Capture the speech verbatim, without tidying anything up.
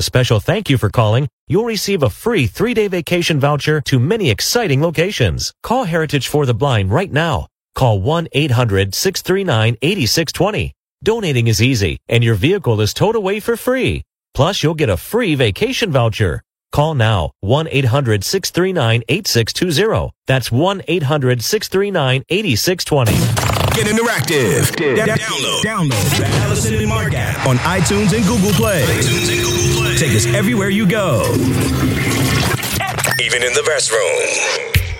A special thank you for calling. You'll receive a free three-day vacation voucher to many exciting locations. Call Heritage for the Blind right now. Call one eight hundred six three nine eight six two zero. Donating is easy, and your vehicle is towed away for free. Plus, you'll get a free vacation voucher. Call now, one eight hundred six three nine eight six two zero. That's one eight hundred six three nine eight six two zero. Get interactive. Da- download. Download the Allison and Mark app on iTunes and Google Play. iTunes and Google Play. Take us everywhere you go. Even in the restroom.